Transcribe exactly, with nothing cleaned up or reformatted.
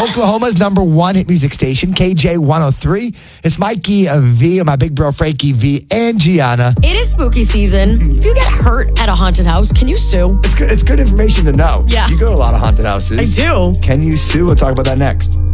Oklahoma's number one hit music station, K J one oh three. It's Mikey uh, V and my big bro Frankie V and Gianna. It is spooky season. If you get hurt at a haunted house, can you sue? It's good, it's good information to know. Yeah. You go to a lot of haunted houses. I do. Can you sue? We'll talk about that next.